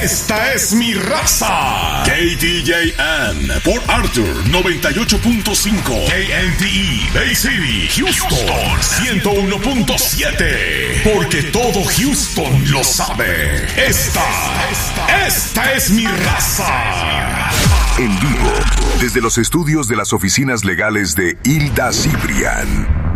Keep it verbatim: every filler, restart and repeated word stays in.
Esta es mi raza. K D J M por Arthur noventa y ocho punto cinco. K N D E Bay City, Houston ciento uno punto siete. Porque todo Houston lo sabe. Esta, esta es mi raza. En vivo, desde los estudios de las oficinas legales de Hilda Cibrián.